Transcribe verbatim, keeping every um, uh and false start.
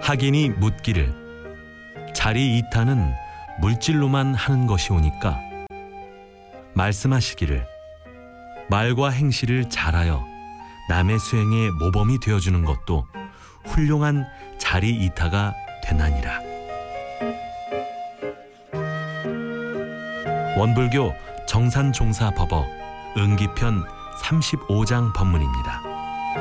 학인이 묻기를 자리 이타는 물질로만 하는 것이오니까 말씀하시기를 말과 행실을 잘하여 남의 수행의 모범이 되어주는 것도 훌륭한 자리 이타가 되나니라. 원불교 정산종사법어 응기편 삼십오 장 법문입니다.